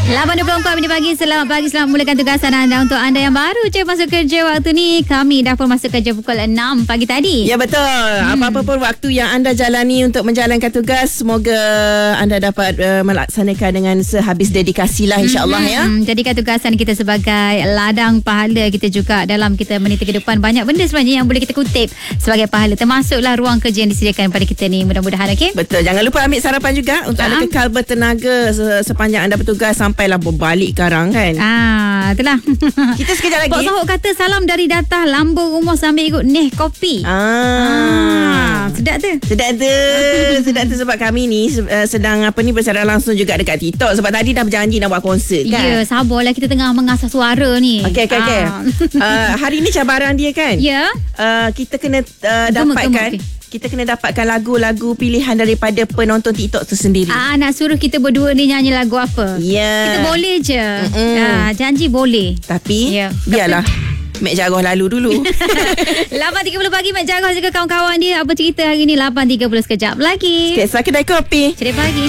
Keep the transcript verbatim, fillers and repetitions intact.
lapan dua puluh empat minit pagi. Selamat pagi, selamat mulakan tugasan anda. Untuk anda yang baru je masuk kerja waktu ni, kami dah pun masuk kerja pukul enam pagi tadi. Ya, betul. hmm. Apa-apa pun waktu yang anda jalani untuk menjalankan tugas, semoga anda dapat uh, melaksanakan dengan sehabis dedikasi lah, insyaAllah. hmm. ya. Jadikan tugasan kita sebagai ladang pahala kita juga dalam kita meniti kehidupan. Banyak benda sebenarnya yang boleh kita kutip sebagai pahala, termasuklah ruang kerja yang disediakan pada kita ni. Mudah-mudahan, okey? Betul. Jangan lupa ambil sarapan juga untuk anda kekal bertenaga sepanjang anda bertugas sampailah berbalik karang, kan? Ah, itulah. Kita sekejap lagi. Pok Sahuk kata salam dari Datah, lambung rumah sambil ikut Neh Kopi. Ah, ah sedap tu. Sedap tu. Sedap tu sebab kami ni uh, sedang apa ni bersiaran langsung juga dekat TikTok, sebab tadi dah berjanji nak buat konsert, kan? Ya, sabarlah, kita tengah mengasah suara ni. Okey, okey, okey. Ah. uh, hari ni cabaran dia, kan? Ya. Uh, kita kena uh, Gemuk, dapatkan gemuk, okay. Kita kena dapatkan lagu-lagu pilihan daripada penonton TikTok tu sendiri. Ah, nak suruh kita berdua ni nyanyi lagu apa? Ya. Yeah. Kita boleh je. Ah, janji boleh. Tapi yeah. biarlah Mek Jarah lalu dulu. lapan tiga puluh pagi, Mek Jarah juga kawan-kawan dia. Apa cerita hari ni? lapan tiga puluh sekejap lagi. Sketsa Kedai Kopi. Ceria pagi.